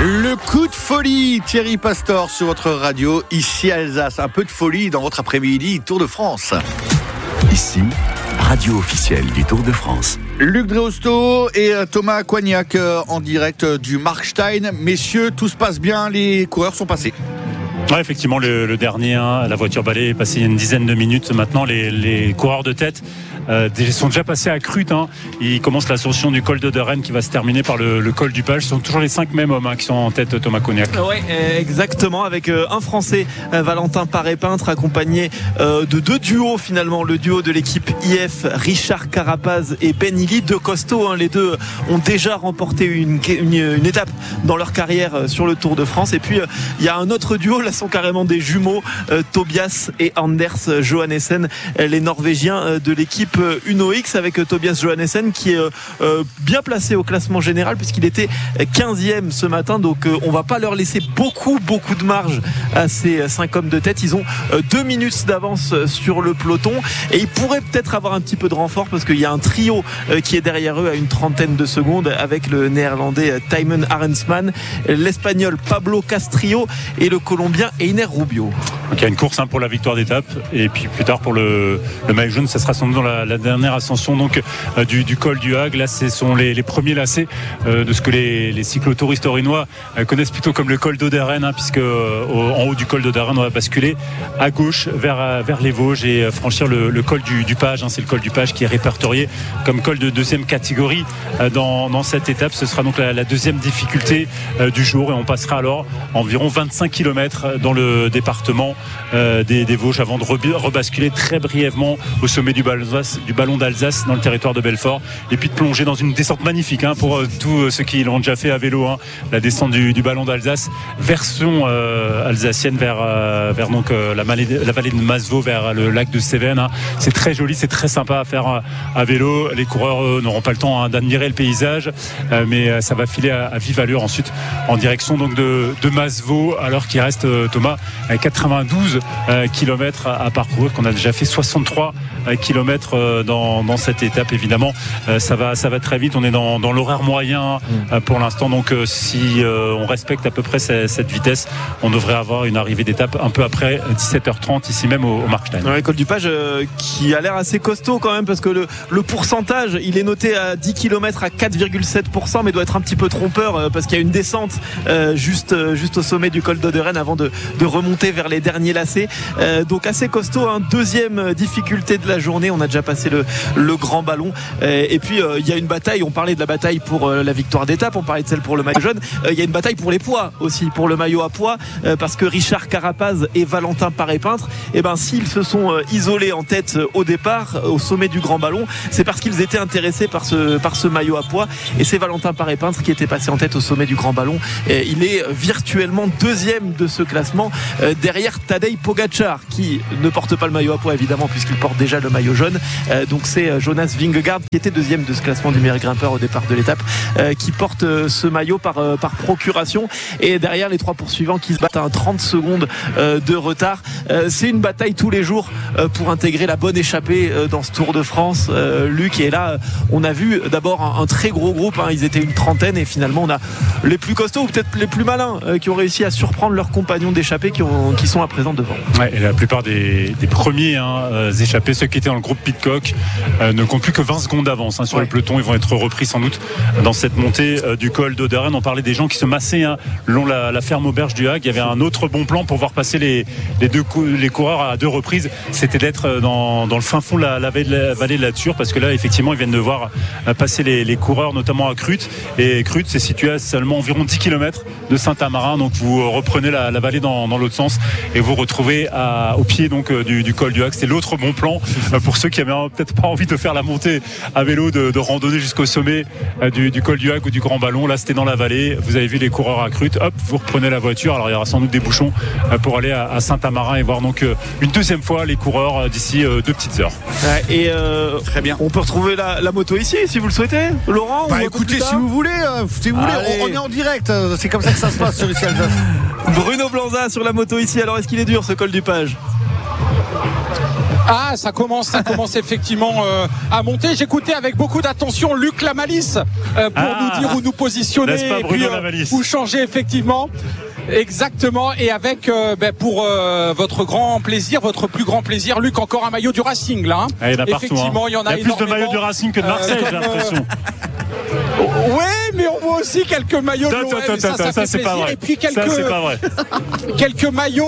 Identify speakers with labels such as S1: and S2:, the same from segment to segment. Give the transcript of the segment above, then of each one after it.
S1: Le coup de folie, Thierry Pastor sur votre radio, ici Alsace. Un peu de folie dans votre après-midi Tour de France.
S2: Ici, radio officielle du Tour de France.
S1: Luc Dreosto et Thomas Coignac en direct du Markstein. Messieurs, tout se passe bien, les coureurs sont passés.
S3: Ouais, effectivement, le dernier, la voiture balai est passée il y a une dizaine de minutes. Maintenant, les coureurs de tête sont déjà passés à Crute. Ils commencent l'ascension du col de Rennes qui va se terminer par le col du Page. Ce sont toujours les 5 mêmes hommes qui sont en tête, Thomas Cognac.
S4: Oui, exactement, avec un Français, Valentin Paré-Peintre, accompagné de 2 duos finalement. Le duo de l'équipe IF, Richard Carapaz et Ben Illy, 2 costauds. Les deux ont déjà remporté une étape dans leur carrière sur le Tour de France. Et puis, il y a un autre duo, là sont carrément des jumeaux, Tobias et Anders Johannessen, les Norvégiens de l'équipe Uno X, avec Tobias Johannessen qui est bien placé au classement général puisqu'il était 15e ce matin. Donc on va pas leur laisser beaucoup de marge à ces 5 hommes de tête. Ils ont 2 minutes d'avance sur le peloton et ils pourraient peut-être avoir un petit peu de renfort parce qu'il y a un trio qui est derrière eux à une trentaine de secondes avec le néerlandais Thymen Arensman, l'espagnol Pablo Castrillo et le colombien Einer Rubio.
S3: Donc il y a une course pour la victoire d'étape et puis plus tard pour le maillot jaune, ça sera sans doute dans la dernière ascension donc du col du Hague. Là ce sont les premiers lacets de ce que les cyclotouristes orinois connaissent plutôt comme le col d'Oderen, puisque en haut du col d'Oderen on va basculer à gauche vers les Vosges et franchir le col du Page. C'est le col du Page qui est répertorié comme col de deuxième catégorie dans cette étape. Ce sera donc la deuxième difficulté du jour et on passera alors environ 25 km dans le département des Vosges avant de rebasculer très brièvement au sommet du ballon d'Alsace dans le territoire de Belfort et puis de plonger dans une descente magnifique pour tous ceux qui l'ont déjà fait à vélo, la descente du ballon d'Alsace, version alsacienne vers donc la vallée de Masevaux, vers le lac de Cévennes. C'est très joli, c'est très sympa à faire à vélo. Les coureurs n'auront pas le temps d'admirer le paysage, mais ça va filer à vive allure ensuite en direction donc de Masevaux, alors qu'il reste, Thomas, 92 km à parcourir, qu'on a déjà fait 63 km dans cette étape. Évidemment, ça va très vite. On est dans l'horaire moyen pour l'instant. Donc, si on respecte à peu près cette vitesse, on devrait avoir une arrivée d'étape un peu après 17h30 ici même au Markstein.
S4: Le col du Page qui a l'air assez costaud quand même parce que le pourcentage, il est noté à 10 km à 4,7%, mais doit être un petit peu trompeur parce qu'il y a une descente juste au sommet du col d'Oderen avant de remonter vers les derniers lacets. Donc assez costaud. Deuxième difficulté de la journée, on a déjà passé le grand ballon et puis il y a une bataille. On parlait de la bataille pour la victoire d'étape, on parlait de celle pour le maillot jaune. Il y a une bataille pour les poids aussi, pour le maillot à poids, parce que Richard Carapaz et Valentin Paré-Peintre, s'ils se sont isolés en tête au départ au sommet du grand ballon, c'est parce qu'ils étaient intéressés par ce maillot à poids, et c'est Valentin Paré-Peintre qui était passé en tête au sommet du grand ballon. Il est virtuellement deuxième de ce classement, derrière Tadej Pogačar qui ne porte pas le maillot à poids évidemment puisqu'il porte déjà le maillot jaune. Donc c'est Jonas Vingegaard qui était deuxième de ce classement du meilleur grimpeur au départ de l'étape, qui porte ce maillot par procuration, et derrière les 3 poursuivants qui se battent à 30 secondes de retard. C'est une bataille tous les jours pour intégrer la bonne échappée dans ce Tour de France, Luc. Et là on a vu d'abord un très gros groupe, ils étaient une trentaine, et finalement on a les plus costauds ou peut-être les plus malins qui ont réussi à surprendre leurs compagnons d'échappée qui sont à présent devant.
S3: Et la plupart des premiers échappés, ceux qui étaient dans le groupe Pidcock, ne comptent plus que 20 secondes d'avance sur le peloton. Ils vont être repris sans doute dans cette montée du col d'Oderen. On parlait des gens qui se massaient le long la ferme auberge du Hague. Il y avait un autre bon plan pour voir passer les coureurs à 2 reprises, c'était d'être dans le fin fond de la vallée de la Ture, parce que là effectivement ils viennent de voir passer les coureurs notamment à Crute, et Crute c'est situé à seulement environ 10 km de Saint-Amarin. Donc vous reprenez la vallée dans l'autre sens et vous retrouvez au pied donc du col du Hague. C'est l'autre bon plan pour ceux qui avaient peut-être pas envie de faire la montée à vélo, de randonner jusqu'au sommet du col du Hague ou du Grand Ballon. Là c'était dans la vallée, vous avez vu les coureurs à Crute, hop, vous reprenez la voiture. Alors il y aura sans doute des bouchons pour aller à Saint-Amarin et voir donc une deuxième fois les coureurs d'ici 2 petites heures.
S1: Très bien.
S4: On peut retrouver la moto ici si vous le souhaitez, Laurent.
S1: Écoutez, si vous voulez, on est en direct, c'est comme ça que ça se passe sur ici Alsace.
S4: Bruno Blanza sur la moto ici. Alors est-ce qu'il est dur ce col du Page?
S5: Ah, ça commence effectivement à monter. J'écoutais avec beaucoup d'attention Luc Lamalis pour nous dire où nous positionner
S3: et puis
S5: où changer effectivement. Exactement, et avec pour votre plus grand plaisir, Luc, encore un maillot du Racing là.
S3: Ah, il y en a partout.
S5: Effectivement, il y en a
S3: plus de maillots du Racing que de Marseille, j'ai l'impression.
S5: Oui, mais on voit aussi quelques maillots de l'OM. Ça c'est pas vrai. Et puis quelques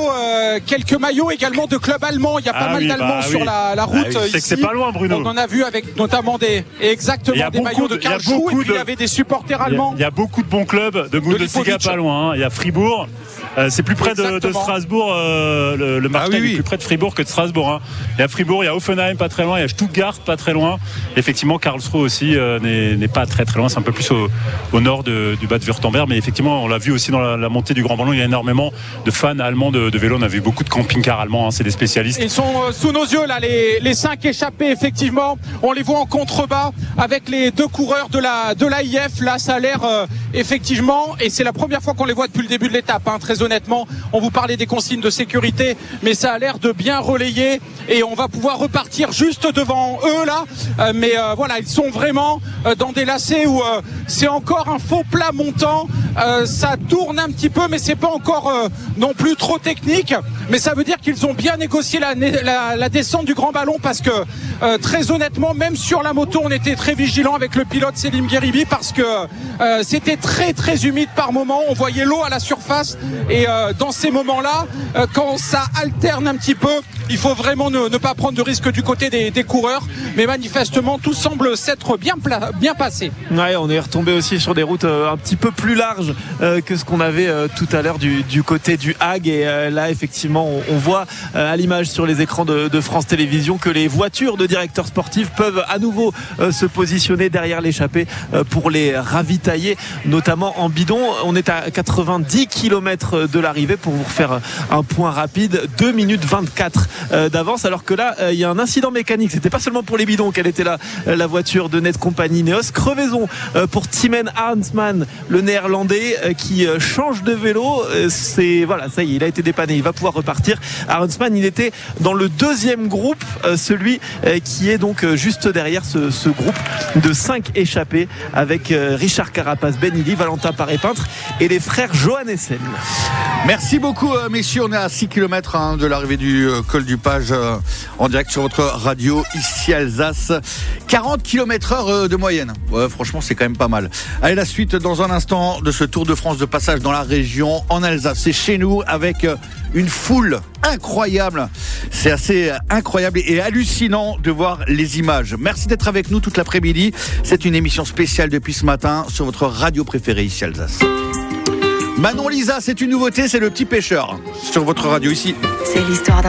S5: maillots également de clubs allemands. Il y a pas mal d'Allemands sur la route ici.
S3: C'est que c'est pas loin, Bruno.
S5: On en a vu avec notamment des maillots de Karlsruhe, et puis il y avait des supporters allemands.
S3: Il y a beaucoup de bons clubs de Bundesliga pas loin. Il y a Fribourg. C'est plus près de Strasbourg. Le Marseille est plus près de Fribourg que de Strasbourg. Il y a Fribourg, il y a Offenheim pas très loin, il y a Stuttgart pas très loin. Effectivement, Karlsruhe aussi n'est pas très loin. C'est un peu plus au nord du Bad Württemberg. Mais effectivement, on l'a vu aussi dans la montée du Grand Ballon. Il y a énormément de fans allemands de vélo. On a vu beaucoup de camping-cars allemands. C'est des spécialistes.
S5: Ils sont sous nos yeux là, les 5 échappés. Effectivement, on les voit en contrebas avec les 2 coureurs de l'AIF. Là, ça a l'air effectivement, et c'est la première fois qu'on les voit depuis le début de l'étape. Très honnêtement, on vous parlait des consignes de sécurité, mais ça a l'air de bien relayer et on va pouvoir repartir juste devant eux là. Mais voilà, ils sont vraiment dans des lacets où c'est encore un faux plat montant. Ça tourne un petit peu, mais c'est pas encore non plus trop technique. Mais ça veut dire qu'ils ont bien négocié la descente du Grand Ballon, parce que très honnêtement, même sur la moto, on était très vigilant avec le pilote Selim Gheribi, parce que c'était très très humide par moment. On voyait l'eau à la surface, et dans ces moments-là, quand ça alterne un petit peu, il faut vraiment ne pas prendre de risque du côté des coureurs. Mais manifestement, tout semble s'être bien passé.
S4: Ouais, on est retombé aussi sur des routes un petit peu plus larges que ce qu'on avait tout à l'heure du côté du Hague. Et là, effectivement, on voit à l'image sur les écrans de France Télévisions que les voitures de directeurs sportifs peuvent à nouveau se positionner derrière l'échappée pour les ravitailler, notamment en bidon. On est à 90 km de l'arrivée pour vous faire un point rapide. 2 minutes 24 d'avance, alors que là, il y a un incident mécanique. C'était pas seulement pour les bidons qu'elle était là, la voiture de Netcompany Neos. Crevaison pour Timen Arnsman, le néerlandais, qui change de vélo. Voilà, ça y est, il a été dépanné, il va pouvoir repartir. Arnsman, il était dans le 2e groupe, celui qui est donc juste derrière ce groupe de 5 échappés, avec Richard Carapace, Ben Illy, Valentin Paré-Peintre et les frères Johannessen.
S1: Merci beaucoup, messieurs. On est à 6 km de l'arrivée du col du Page, en direct sur votre radio ici Alsace. 40 km/h de moyenne. Ouais, franchement, c'est quand même pas mal. Allez, la suite dans un instant de ce Tour de France de passage dans la région, en Alsace. C'est chez nous, avec une foule incroyable. C'est assez incroyable et hallucinant de voir les images. Merci d'être avec nous toute l'après-midi. C'est une émission spéciale depuis ce matin sur votre radio préférée ici Alsace. Manon Lisa, c'est une nouveauté, c'est Le Petit Pêcheur sur votre radio ici.
S6: C'est l'histoire d'un